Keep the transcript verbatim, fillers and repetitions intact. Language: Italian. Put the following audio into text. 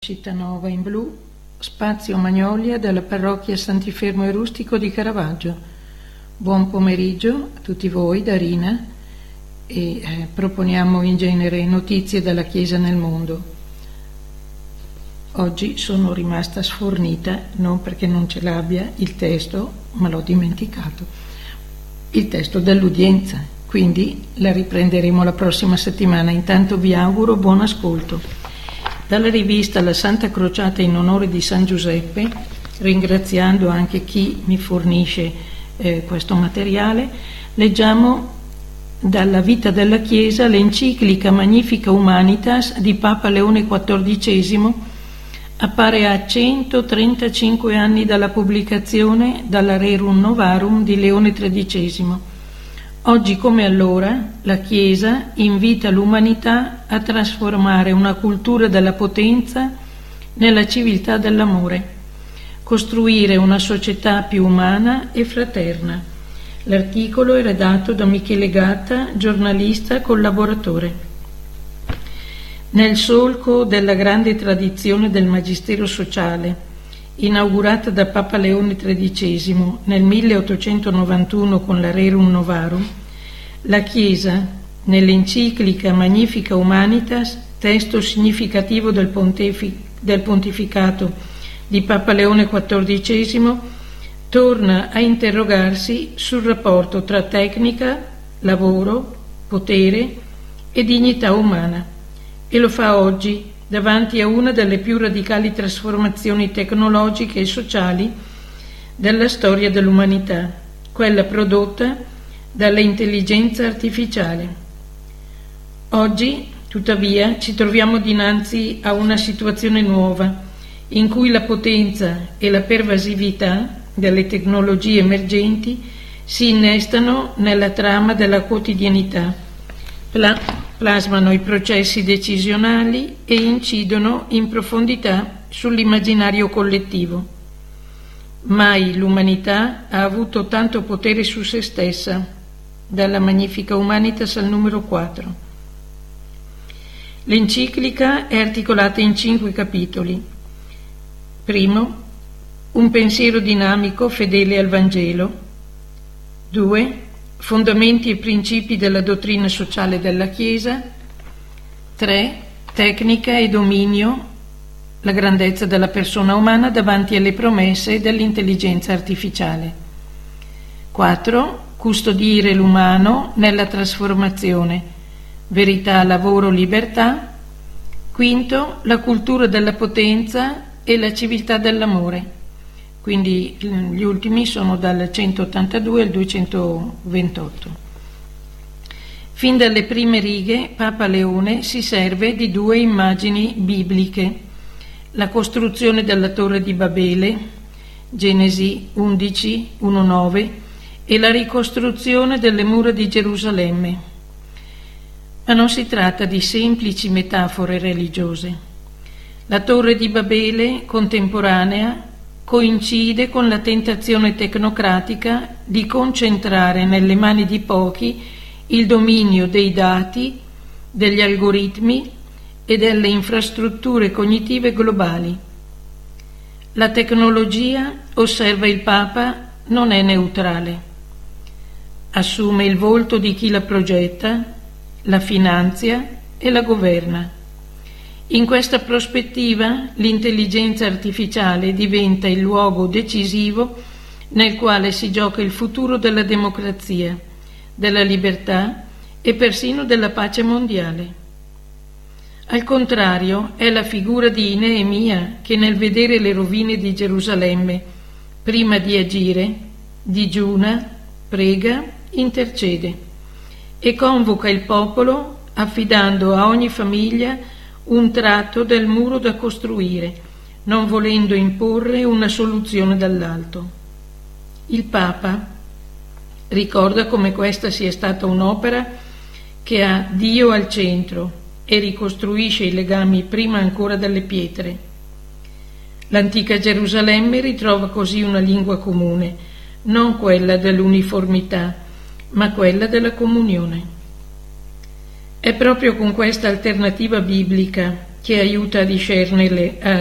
Cittànova in blu, spazio Magnolia della parrocchia Santifermo e Rustico di Caravaggio. Buon pomeriggio a tutti voi da Rina e eh, proponiamo in genere notizie dalla Chiesa nel mondo. Oggi sono rimasta sfornita, non perché non ce l'abbia il testo, ma l'ho dimenticato, il testo dell'udienza, quindi la riprenderemo la prossima settimana. Intanto vi auguro buon ascolto. Dalla rivista La Santa Crociata in onore di San Giuseppe, ringraziando anche chi mi fornisce eh, questo materiale, leggiamo dalla Vita della Chiesa l'enciclica Magnifica Humanitas di Papa Leone quattordicesimo, appare a centotrentacinque anni dalla pubblicazione dalla Rerum Novarum di Leone tredicesimo. Oggi come allora la Chiesa invita l'umanità a trasformare una cultura della potenza nella civiltà dell'amore, costruire una società più umana e fraterna. L'articolo è redatto da Michele Gatta, giornalista collaboratore. Nel solco della grande tradizione del Magistero sociale, inaugurata da Papa Leone tredicesimo nel milleottocentonovantuno con la Rerum Novarum, la Chiesa, nell'enciclica Magnifica Humanitas, testo significativo del, pontefi- del pontificato di Papa Leone quattordicesimo, torna a interrogarsi sul rapporto tra tecnica, lavoro, potere e dignità umana, e lo fa oggi davanti a una delle più radicali trasformazioni tecnologiche e sociali della storia dell'umanità, quella prodotta dall'intelligenza artificiale. Oggi, tuttavia, ci troviamo dinanzi a una situazione nuova, in cui la potenza e la pervasività delle tecnologie emergenti si innestano nella trama della quotidianità, pla- plasmano i processi decisionali e incidono in profondità sull'immaginario collettivo. Mai l'umanità ha avuto tanto potere su se stessa, dalla Magnifica Humanitas al numero quattro. L'enciclica è articolata in cinque capitoli. Primo, un pensiero dinamico fedele al Vangelo. Due, fondamenti e principi della dottrina sociale della Chiesa. Tre, tecnica e dominio, la grandezza della persona umana davanti alle promesse dell'intelligenza artificiale. Quattro, custodire l'umano nella trasformazione, verità, lavoro, libertà. Quinto, la cultura della potenza e la civiltà dell'amore. Quindi gli ultimi sono dal centottantadue al duecentoventotto. Fin dalle prime righe Papa Leone si serve di due immagini bibliche: la costruzione della Torre di Babele, Genesi undici, uno nove, e la ricostruzione delle mura di Gerusalemme. Ma non si tratta di semplici metafore religiose. La Torre di Babele contemporanea coincide con la tentazione tecnocratica di concentrare nelle mani di pochi il dominio dei dati, degli algoritmi e delle infrastrutture cognitive globali. La tecnologia, osserva il Papa, non è neutrale. Assume il volto di chi la progetta, la finanzia e la governa. In questa prospettiva, l'intelligenza artificiale diventa il luogo decisivo nel quale si gioca il futuro della democrazia, della libertà e persino della pace mondiale. Al contrario, è la figura di Neemia che, nel vedere le rovine di Gerusalemme, prima di agire, digiuna, prega, intercede e convoca il popolo affidando a ogni famiglia un tratto del muro da costruire, non volendo imporre una soluzione dall'alto. Il Papa ricorda come questa sia stata un'opera che ha Dio al centro e ricostruisce i legami prima ancora delle pietre. L'antica Gerusalemme ritrova così una lingua comune, non quella dell'uniformità, ma quella della comunione. È proprio con questa alternativa biblica che aiuta a discernerle, a